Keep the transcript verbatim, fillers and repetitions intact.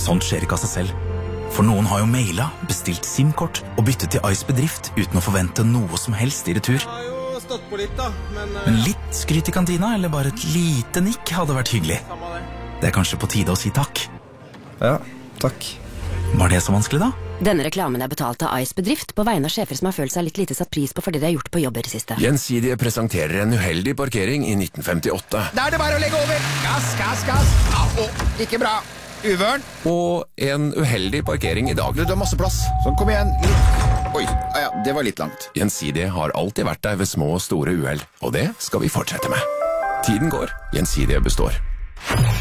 Sånt skjer ikke av seg selv. For noen har jo mailet, bestilt SIM-kort og byttet til Ice Bedrift uten å forvente noe som helst i retur. Jeg har jo stått på litt da, men... Uh... Men litt skryt i kantina, eller bare et lite nikk hadde vært hyggelig. Samme det. Det er kanskje på tide å si takk. Ja, takk. Var det så vanskelig da? Denne reklamen er betalt av Ice Bedrift på vegne av sjefer som har følt seg litt lite satt pris på for det de har gjort på jobb i det siste. Gjensidige presenterer en uheldig parkering i nitten femtiåtte. Da er det bare å legge over. Gass, gass, gass. Ja, å, ikke bra. Uvørn. Og en uheldig parkering i dag. Du, du har masse plass. Sånn, kom igjen. Litt. Oi, ah, ja, det var litt langt. Gjensidige har alltid vært der ved små og store uhell, og det skal vi fortsette med. Tiden går. Gjensidige består.